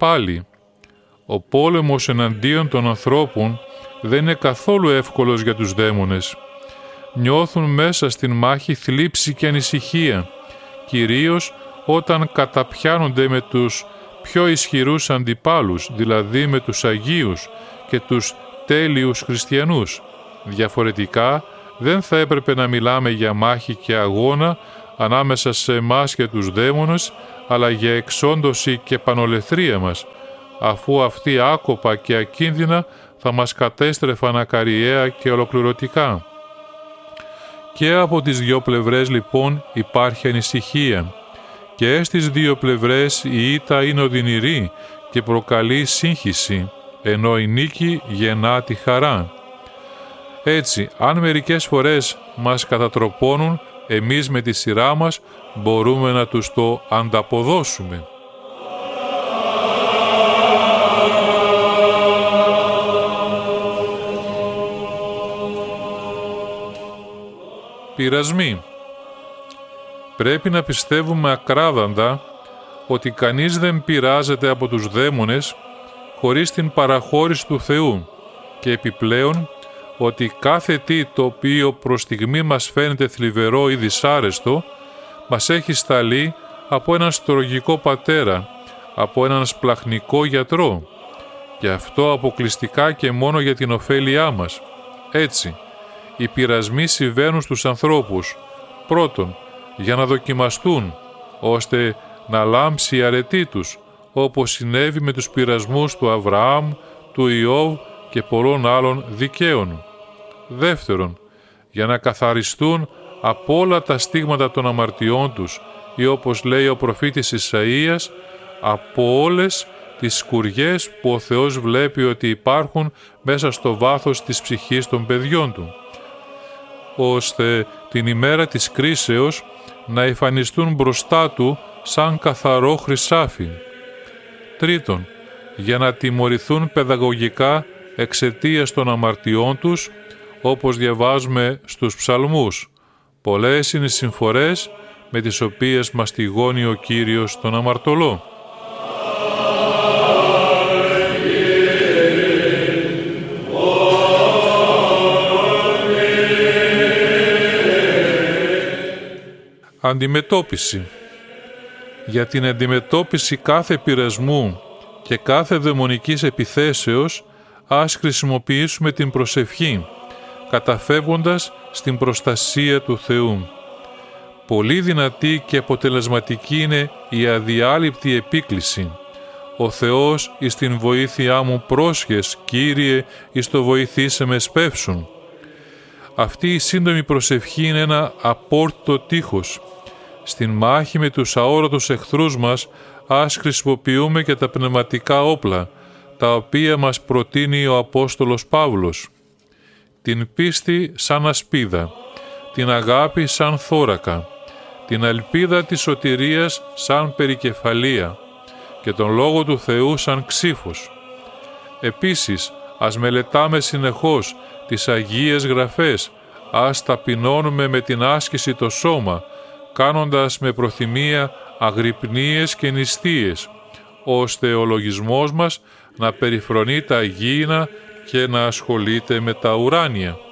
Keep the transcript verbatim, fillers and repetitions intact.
πάλι. Ο πόλεμος εναντίον των ανθρώπων δεν είναι καθόλου εύκολος για τους δαίμονες. Νιώθουν μέσα στην μάχη θλίψη και ανησυχία, κυρίως όταν καταπιάνονται με τους πιο ισχυρούς αντιπάλους, δηλαδή με τους Αγίους και τους τέλειους χριστιανούς. Διαφορετικά, δεν θα έπρεπε να μιλάμε για μάχη και αγώνα ανάμεσα σε εμάς και τους δαίμονες, αλλά για εξόντωση και πανολεθρία μας, αφού αυτοί άκοπα και ακίνδυνα θα μας κατέστρεφαν ακαριαία και ολοκληρωτικά. Και από τις δύο πλευρές λοιπόν υπάρχει ανησυχία. Και στις δύο πλευρές η ήττα είναι οδυνηρή και προκαλεί σύγχυση, ενώ η νίκη γεννά τη χαρά. Έτσι, αν μερικές φορές μας κατατροπώνουν, εμείς με τη σειρά μας μπορούμε να τους το ανταποδώσουμε. Πειρασμοί. Πρέπει να πιστεύουμε ακράδαντα ότι κανείς δεν πειράζεται από τους δαίμονες χωρίς την παραχώρηση του Θεού και επιπλέον ότι κάθε τι το οποίο προς στιγμή μας φαίνεται θλιβερό ή δυσάρεστο μας έχει σταλεί από έναν στρογικό πατέρα, από έναν σπλαχνικό γιατρό και αυτό αποκλειστικά και μόνο για την ωφέλειά μας. Έτσι, οι πειρασμοί συμβαίνουν στους ανθρώπους, πρώτον, για να δοκιμαστούν, ώστε να λάμψει η αρετή τους, όπως συνέβη με τους πειρασμούς του Αβραάμ, του Ιώβ και πολλών άλλων δικαίων. Δεύτερον, για να καθαριστούν από όλα τα στίγματα των αμαρτιών τους ή όπως λέει ο προφήτης Ισαΐας, από όλες τις σκουριές που ο Θεός βλέπει ότι υπάρχουν μέσα στο βάθος της ψυχής των παιδιών Του, ώστε την ημέρα της κρίσεως να εμφανιστούν μπροστά Του σαν καθαρό χρυσάφι. Τρίτον, για να τιμωρηθούν παιδαγωγικά εξαιτίας των αμαρτιών τους, όπως διαβάζουμε στους ψαλμούς. Πολλές είναι οι συμφορές με τις οποίες μαστιγώνει ο Κύριος τον αμαρτωλό. Αντιμετώπιση. Για την αντιμετώπιση κάθε πειρασμού και κάθε δαιμονικής επιθέσεως ας χρησιμοποιήσουμε την προσευχή, καταφεύγοντας στην προστασία του Θεού. Πολύ δυνατή και αποτελεσματική είναι η αδιάλειπτη επίκληση. Ο Θεός εις την βοήθειά μου πρόσχες, Κύριε, εις το βοηθήσε με σπεύσουν. Αυτή η σύντομη προσευχή είναι ένα απόρριτο τείχος. Στην μάχη με τους αόρατους εχθρούς μας ας χρησιμοποιούμε και τα πνευματικά όπλα, τα οποία μας προτείνει ο Απόστολος Παύλος. Την πίστη σαν ασπίδα, την αγάπη σαν θώρακα, την ελπίδα της σωτηρίας σαν περικεφαλία και τον Λόγο του Θεού σαν ξύφος. Επίσης, ας μελετάμε συνεχώς τις Αγίες Γραφές, ας ταπεινώνουμε με την άσκηση το σώμα, κάνοντας με προθυμία αγρυπνίες και νηστείες, ώστε ο λογισμός μας να περιφρονεί τα αγίηνα και να ασχολείται με τα ουράνια.